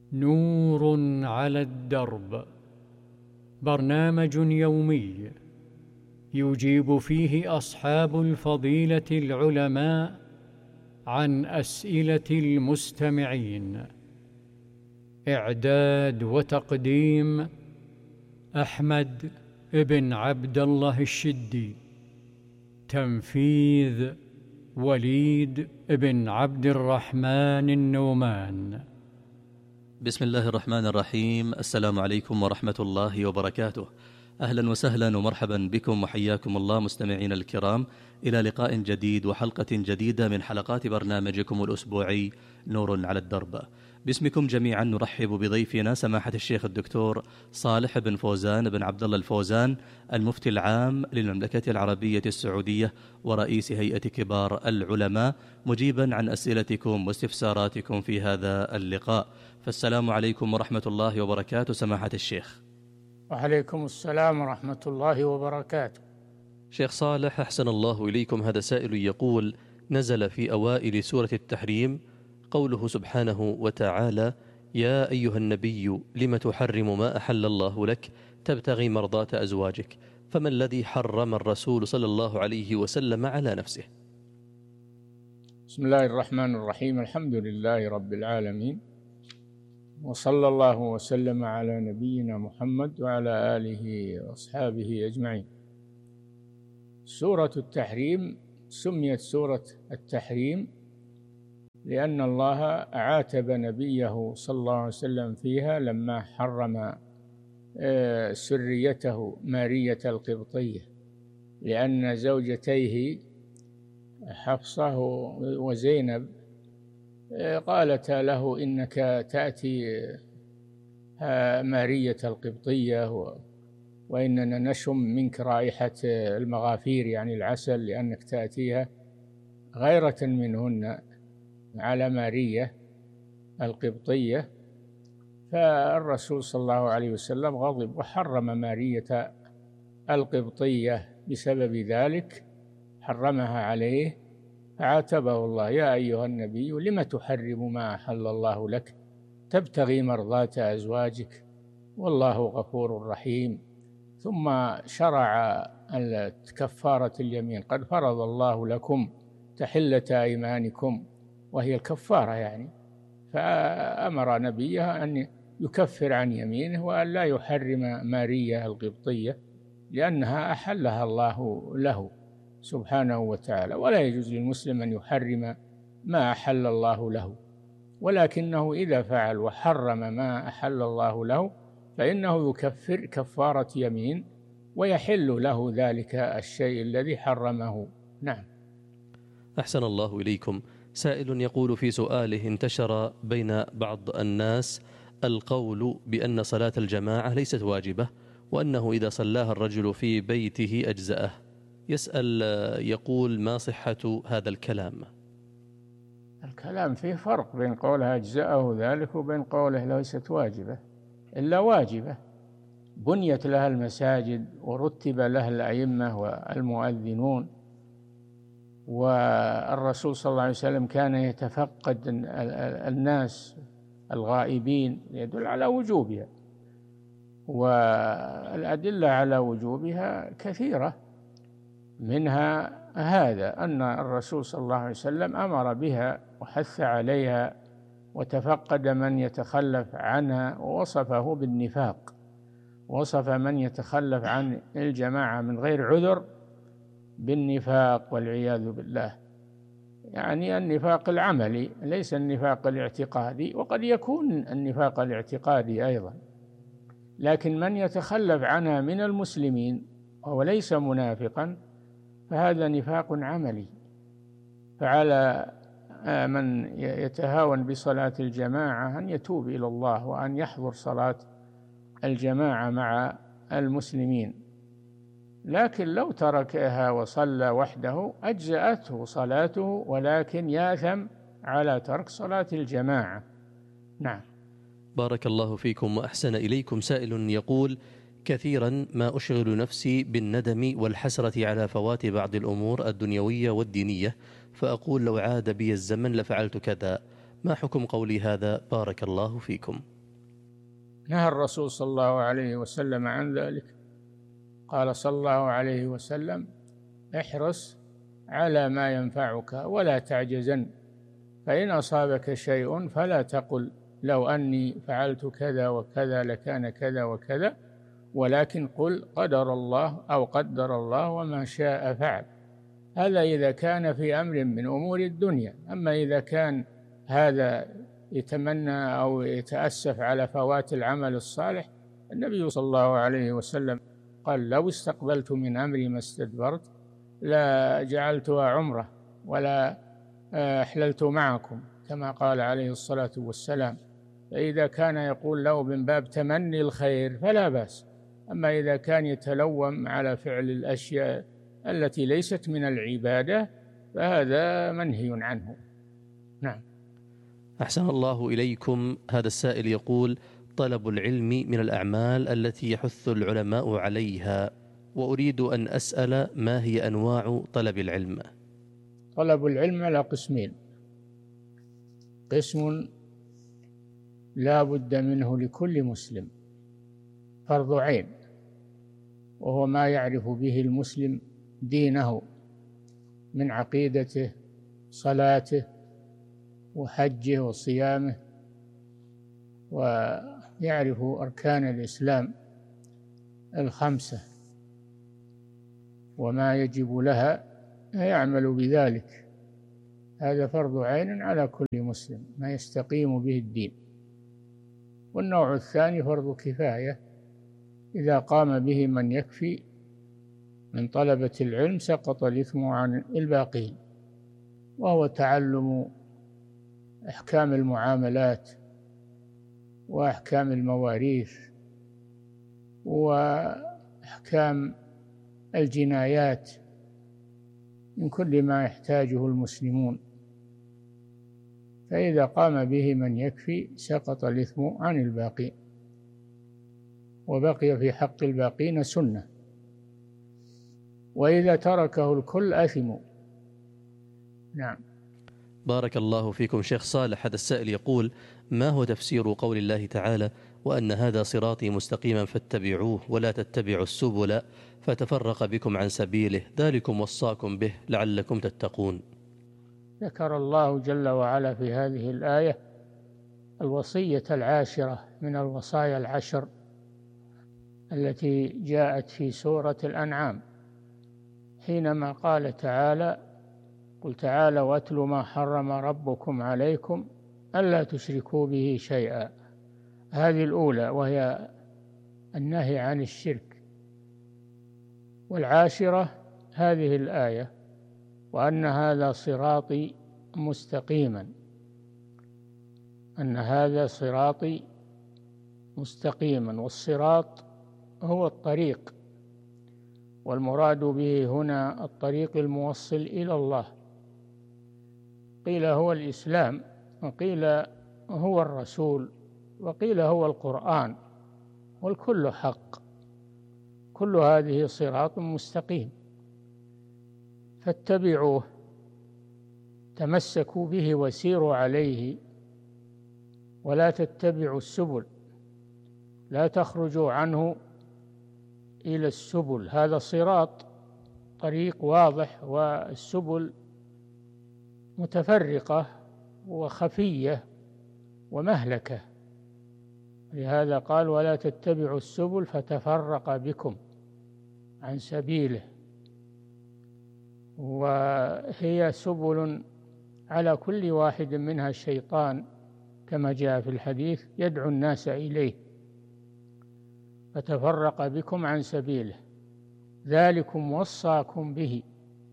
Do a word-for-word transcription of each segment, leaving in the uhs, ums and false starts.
نور على الدرب، برنامج يومي يجيب فيه أصحاب الفضيلة العلماء عن أسئلة المستمعين. إعداد وتقديم أحمد بن عبد الله الشدي. تنفيذ وليد بن عبد الرحمن النومان. بسم الله الرحمن الرحيم. السلام عليكم ورحمة الله وبركاته. أهلا وسهلا ومرحبا بكم وحياكم الله مستمعين الكرام إلى لقاء جديد وحلقة جديدة من حلقات برنامجكم الأسبوعي نور على الدرب. باسمكم جميعا نرحب بضيفنا سماحة الشيخ الدكتور صالح بن فوزان بن عبد الله الفوزان، المفتي العام للمملكة العربية السعودية ورئيس هيئة كبار العلماء، مجيبا عن أسئلتكم واستفساراتكم في هذا اللقاء. فالسلام عليكم ورحمة الله وبركاته سماحة الشيخ. وعليكم السلام ورحمة الله وبركاته. شيخ صالح أحسن الله إليكم، هذا سائل يقول: نزل في أوائل سورة التحريم قوله سبحانه وتعالى: يا أيها النبي لم تحرم ما أحل الله لك تبتغي مرضات أزواجك، فما الذي حرم الرسول صلى الله عليه وسلم على نفسه؟ بسم الله الرحمن الرحيم. الحمد لله رب العالمين، وصلى الله وسلم على نبينا محمد وعلى آله وأصحابه أجمعين. سورة التحريم سميت سورة التحريم لأن الله عاتب نبيه صلى الله عليه وسلم فيها لما حرم سريته مارية القبطية، لأن زوجتيه حفصة وزينب قالتا له: إنك تأتي مارية القبطية وإننا نشم منك رائحة المغافير، يعني العسل، لأنك تأتيها غيرة منهن على مارية القبطية. فالرسول صلى الله عليه وسلم غضب وحرم مارية القبطية بسبب ذلك، حرمها عليه، فعاتبه الله: يا أيها النبي لم تحرم ما أحل الله لك تبتغي مرضات أزواجك والله غفور رحيم. ثم شرع كفارة اليمين: قد فرض الله لكم تحلة أيمانكم، وهي الكفارة يعني. فأمر نبيه أن يكفر عن يمينه وأن لا يحرم مارية القبطية لأنها أحلها الله له سبحانه وتعالى، ولا يجوز للمسلم أن يحرم ما أحل الله له، ولكنه إذا فعل وحرم ما أحل الله له فإنه يكفر كفارة يمين ويحل له ذلك الشيء الذي حرمه. نعم. أحسن الله إليكم. سائل يقول في سؤاله: انتشر بين بعض الناس القول بأن صلاة الجماعة ليست واجبة، وأنه إذا صلاها الرجل في بيته أجزأه. يسأل يقول: ما صحة هذا الكلام؟ الكلام فيه فرق بين قولها أجزأه ذلك وبين قوله ليست واجبة، إلا واجبة بنيت لها المساجد ورتب لها الأئمة والمؤذنون، والرسول صلى الله عليه وسلم كان يتفقد الناس الغائبين، يدل على وجوبها، والأدلة على وجوبها كثيرة، منها هذا أن الرسول صلى الله عليه وسلم أمر بها وحث عليها وتفقد من يتخلف عنها، ووصفه بالنفاق، وصف من يتخلف عن الجماعة من غير عذر بالنفاق والعياذ بالله، يعني النفاق العملي ليس النفاق الاعتقادي، وقد يكون النفاق الاعتقادي أيضا، لكن من يتخلف عنها من المسلمين وهو ليس منافقا فهذا نفاق عملي. فعلى من يتهاون بصلاة الجماعة أن يتوب إلى الله وأن يحضر صلاة الجماعة مع المسلمين، لكن لو تركها وصلى وحده أجزأته صلاته، ولكن يأثم على ترك صلاة الجماعة. نعم. بارك الله فيكم وأحسن إليكم. سائل يقول: كثيرا ما أشغل نفسي بالندم والحسرة على فوات بعض الأمور الدنيوية والدينية، فأقول لو عاد بي الزمن لفعلت كذا، ما حكم قولي هذا؟ بارك الله فيكم. نهى الرسول صلى الله عليه وسلم عن ذلك. قال صلى الله عليه وسلم: احرص على ما ينفعك ولا تعجزن، فإن أصابك شيء فلا تقل لو أني فعلت كذا وكذا لكان كذا وكذا، ولكن قل قدر الله أو قدر الله وما شاء فعل. هذا إذا كان في أمر من أمور الدنيا. أما إذا كان هذا يتمنى أو يتأسف على فوات العمل الصالح، النبي صلى الله عليه وسلم قال: لو استقبلت من أمري ما استدبرت لا جعلتها عمرة ولا أحللت معكم، كما قال عليه الصلاة والسلام. فإذا كان يقول له من باب تمني الخير فلا بأس. أما إذا كان يتلوم على فعل الأشياء التي ليست من العبادة فهذا منهي عنه. نعم. أحسن الله إليكم. هذا السائل يقول: طلب العلم من الأعمال التي يحث العلماء عليها، وأريد أن أسأل ما هي أنواع طلب العلم؟ طلب العلم على قسمين: قسم لا بد منه لكل مسلم، فرض عين، وهو ما يعرف به المسلم دينه من عقيدته، صلاته وحجه وصيامه، ويعرف أركان الإسلام الخمسة وما يجب لها، يعمل بذلك. هذا فرض عين على كل مسلم، ما يستقيم به الدين. والنوع الثاني فرض كفاية، إذا قام به من يكفي من طلبة العلم سقط الإثم عن الباقين، وهو تعلم أحكام المعاملات وأحكام المواريث وأحكام الجنايات من كل ما يحتاجه المسلمون. فإذا قام به من يكفي سقط الإثم عن الباقين، وبقي في حق الباقين سنة، وإذا تركه الكل أثموا. نعم. بارك الله فيكم شيخ صالح. هذا السائل يقول: ما هو تفسير قول الله تعالى: وأن هذا صراطي مستقيما فاتبعوه ولا تتبعوا السبل فتفرق بكم عن سبيله ذلكم وصاكم به لعلكم تتقون؟ ذكر الله جل وعلا في هذه الآية الوصية العاشرة من الوصايا العشر التي جاءت في سورة الأنعام، حينما قال تعالى: قل تعالوا واتل ما حرم ربكم عليكم ألا تشركوا به شيئا. هذه الأولى وهي النهي عن الشرك. والعاشرة هذه الآية: وأن هذا صراطي مستقيما، أن هذا صراطي مستقيما. والصراط هو الطريق، والمراد به هنا الطريق الموصل إلى الله. قيل هو الإسلام، وقيل هو الرسول، وقيل هو القرآن، والكل حق. كل هذه صراط مستقيم، فاتبعوه، تمسكوا به وسيروا عليه، ولا تتبعوا السبل، لا تخرجوا عنه إلى السبل. هذا صراط، طريق واضح، والسبل متفرقة وخفية ومهلكة. لهذا قال: ولا تتبعوا السبل فتفرق بكم عن سبيله. وهي سبل على كل واحد منها الشيطان، كما جاء في الحديث، يدعو الناس إليه، فتفرق بكم عن سبيله ذلكم وصاكم به.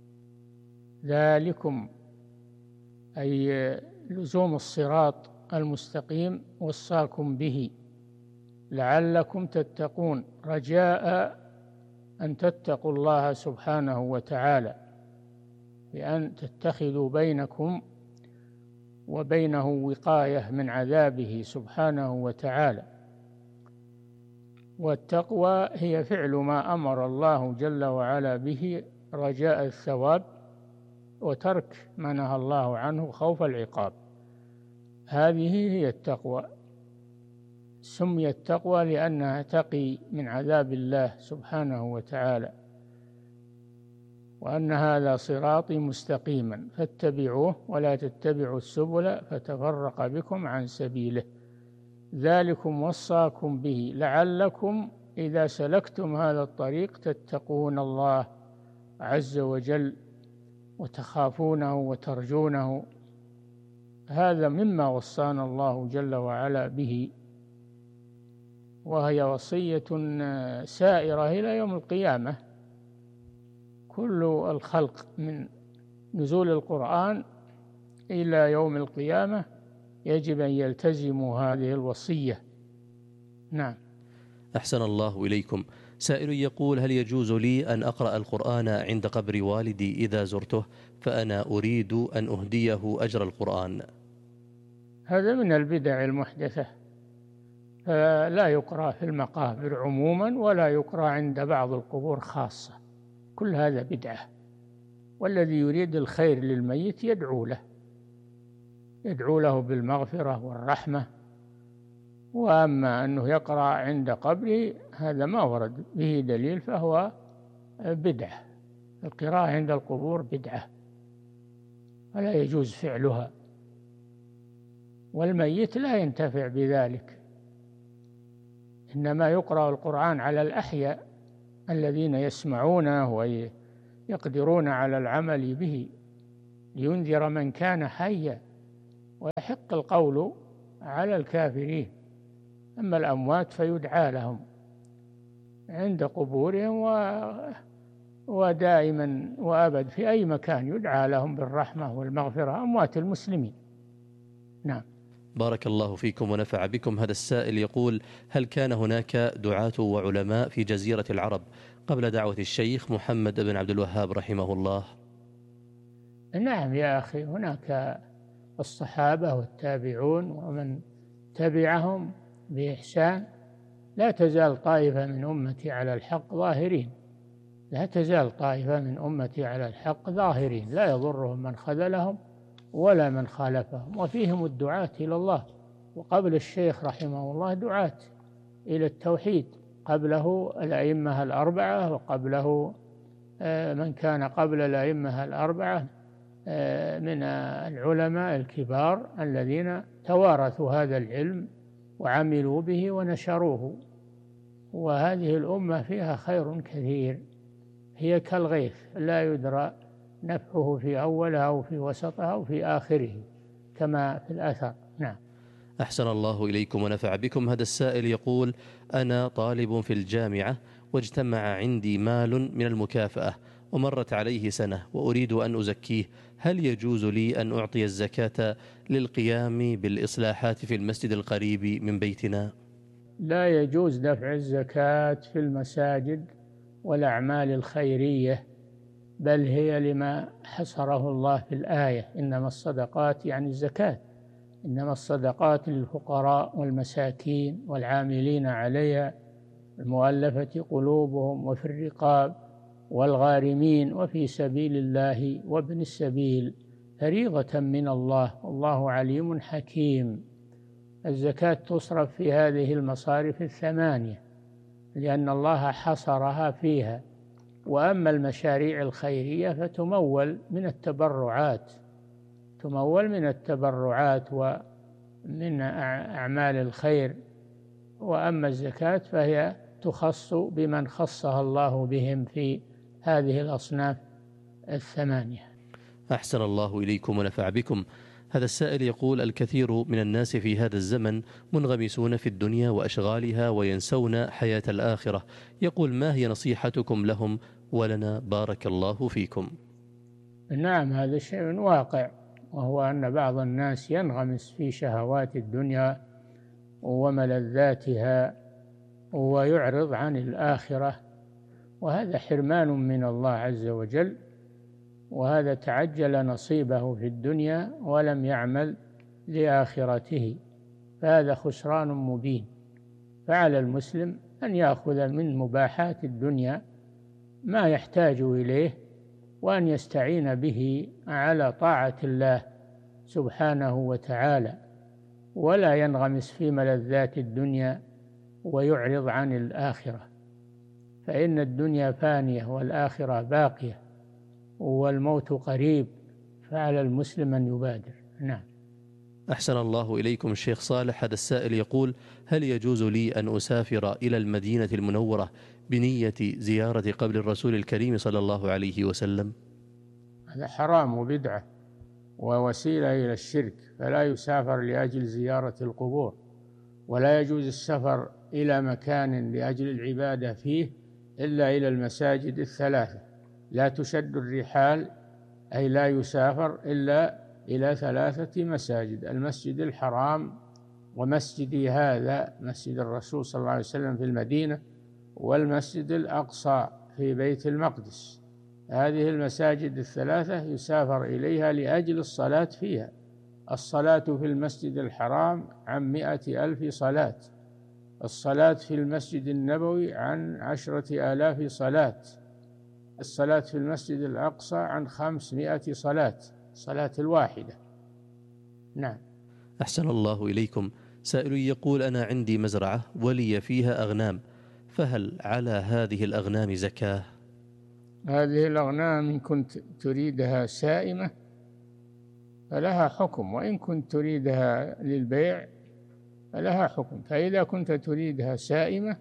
ذلكم أي لزوم الصراط المستقيم وصاكم به لعلكم تتقون، رجاء أن تتقوا الله سبحانه وتعالى، بأن تتخذوا بينكم وبينه وقاية من عذابه سبحانه وتعالى. والتقوى هي فعل ما أمر الله جل وعلا به رجاء الثواب، وترك ما نهى الله عنه خوف العقاب. هذه هي التقوى. سميت تقوى لأنها تقي من عذاب الله سبحانه وتعالى، وأن هذا صراطي مستقيما فاتبعوه ولا تتبعوا السبل فتفرق بكم عن سبيله، ذلكم وصاكم به لعلكم إذا سلكتم هذا الطريق تتقون الله عز وجل وتخافونه وترجونه. هذا مما وصانا الله جل وعلا به، وهي وصية سائرة إلى يوم القيامة. كل الخلق من نزول القرآن إلى يوم القيامة يجب أن يلتزموا هذه الوصية. نعم. أحسن الله إليكم. سائل يقول: هل يجوز لي أن أقرأ القرآن عند قبر والدي إذا زرته، فأنا أريد أن أهديه أجر القرآن؟ هذا من البدع المحدثة، لا يقرأ في المقابر عموما ولا يقرأ عند بعض القبور خاصة، كل هذا بدعة. والذي يريد الخير للميت يدعو له يدعو له بالمغفرة والرحمة. وأما أنه يقرأ عند قبره هذا ما ورد به دليل، فهو بدعة. القراءة عند القبور بدعة ولا يجوز فعلها، والميت لا ينتفع بذلك. إنما يقرأ القرآن على الأحياء الذين يسمعونه ويقدرون على العمل به لينذر من كان حيا، ويحق القول على الكافرين. أما الأموات فيدعى لهم عند قبورهم و... ودائما وأبد في أي مكان يدعى لهم بالرحمة والمغفرة، أموات المسلمين. نعم. بارك الله فيكم ونفع بكم. هذا السائل يقول: هل كان هناك دعاة وعلماء في جزيرة العرب قبل دعوة الشيخ محمد بن عبد الوهاب رحمه الله؟ نعم يا أخي، هناك الصحابة والتابعون ومن تبعهم بإحسان. لا تزال طائفة من أمتي على الحق ظاهرين لا تزال طائفة من أمتي على الحق ظاهرين لا يضرهم من خذلهم ولا من خالفهم، وفيهم الدعاة إلى الله. وقبل الشيخ رحمه الله دعاة إلى التوحيد، قبله الأئمة الأربعة، وقبله من كان قبل الأئمة الأربعة من العلماء الكبار الذين توارثوا هذا العلم وعملوا به ونشروه. وهذه الأمة فيها خير كثير، هي كالغيث لا يدرى نفعه في أولها أو في وسطها أو في آخره كما في الأثر. نعم. أحسن الله إليكم ونفع بكم. هذا السائل يقول: أنا طالب في الجامعة واجتمع عندي مال من المكافأة ومرت عليه سنة وأريد أن أزكيه، هل يجوز لي أن أعطي الزكاة للقيام بالإصلاحات في المسجد القريب من بيتنا؟ لا يجوز دفع الزكاة في المساجد والأعمال الخيرية، بل هي لما حصره الله في الآية: إنما الصدقات يعني الزكاة، إنما الصدقات للفقراء والمساكين والعاملين عليها المؤلفة قلوبهم وفي الرقاب والغارمين وفي سبيل الله وابن السبيل فريضة من الله والله عليم حكيم. الزكاة تصرف في هذه المصارف الثمانية لأن الله حصرها فيها. وأما المشاريع الخيرية فتمول من التبرعات تمول من التبرعات ومن أعمال الخير. وأما الزكاة فهي تخص بمن خصها الله بهم في هذه الأصناف الثمانية. أحسن الله إليكم ونفع بكم. هذا السائل يقول: الكثير من الناس في هذا الزمن منغمسون في الدنيا وأشغالها وينسون حياة الآخرة، يقول: ما هي نصيحتكم لهم ولنا بارك الله فيكم؟ نعم، هذا شيء واقع، وهو أن بعض الناس ينغمس في شهوات الدنيا وملذاتها ويعرض عن الآخرة، وهذا حرمان من الله عز وجل، وهذا تعجل نصيبه في الدنيا ولم يعمل لآخرته، فهذا خسران مبين. فعلى المسلم أن يأخذ من مباحات الدنيا ما يحتاج إليه وأن يستعين به على طاعة الله سبحانه وتعالى، ولا ينغمس في ملذات الدنيا ويعرض عن الآخرة، فإن الدنيا فانية والآخرة باقية والموت قريب، فعلى المسلم أن يبادر. نعم. أحسن الله إليكم الشيخ صالح. هذا السائل يقول: هل يجوز لي أن أسافر إلى المدينة المنورة بنية زيارة قبر الرسول الكريم صلى الله عليه وسلم؟ هذا حرام وبدعة ووسيلة إلى الشرك، فلا يسافر لأجل زيارة القبور، ولا يجوز السفر إلى مكان لأجل العبادة فيه إلا إلى المساجد الثلاثة. لا تشد الرحال، أي لا يسافر إلا إلى ثلاثة مساجد: المسجد الحرام، ومسجدي هذا مسجد الرسول صلى الله عليه وسلم في المدينة، والمسجد الأقصى في بيت المقدس. هذه المساجد الثلاثة يسافر إليها لأجل الصلاة فيها. الصلاة في المسجد الحرام عن مئة ألف صلاة، الصلاة في المسجد النبوي عن عشرة آلاف صلاة، الصلاة في المسجد الأقصى عن خمسمائة صلاة، صلاة الواحدة. نعم. أحسن الله إليكم. سائل يقول: أنا عندي مزرعة ولي فيها أغنام، فهل على هذه الأغنام زكاة؟ هذه الأغنام إن كنت تريدها سائمة فلها حكم، وإن كنت تريدها للبيع فلها حكم. فإذا كنت تريدها سائمة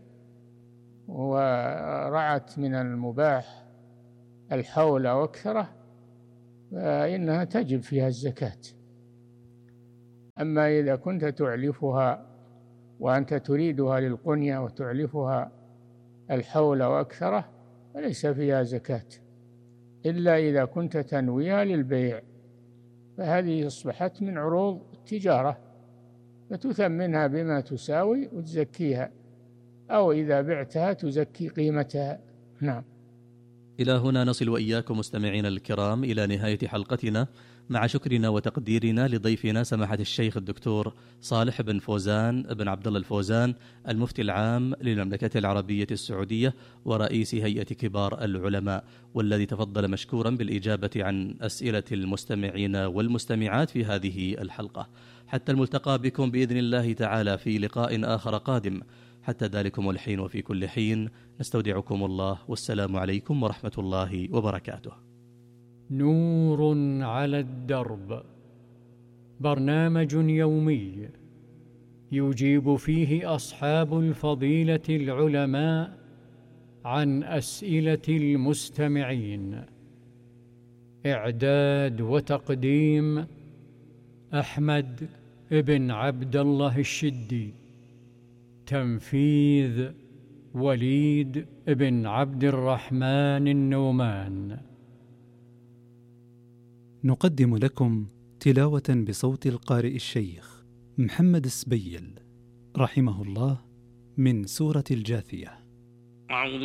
ورعت من المباح الحول أو أكثره فإنها تجب فيها الزكاة. أما إذا كنت تعلفها وأنت تريدها للقنية وتعلفها الحول وأكثره فليس فيها زكاة، إلا إذا كنت تنويها للبيع، فهذه أصبحت من عروض التجارة فتثمنها بما تساوي وتزكيها، أو إذا بعتها تزكي قيمتها. نعم. إلى هنا نصل وإياكم مستمعين الكرام إلى نهاية حلقتنا، مع شكرنا وتقديرنا لضيفنا سماحة الشيخ الدكتور صالح بن فوزان بن عبد الله الفوزان، المفتي العام للمملكة العربية السعودية ورئيس هيئة كبار العلماء، والذي تفضل مشكورا بالإجابة عن أسئلة المستمعين والمستمعات في هذه الحلقة. حتى الملتقى بكم بإذن الله تعالى في لقاء آخر قادم. حتى ذلكم الحين وفي كل حين نستودعكم الله، والسلام عليكم ورحمة الله وبركاته. نور على الدرب، برنامج يومي يجيب فيه أصحاب الفضيلة العلماء عن أسئلة المستمعين. إعداد وتقديم أحمد بن عبد الله الشدي. تنفيذ وليد بن عبد الرحمن النومان. نقدم لكم تلاوة بصوت القارئ الشيخ محمد السبيل رحمه الله من سورة الجاثية. أعوذ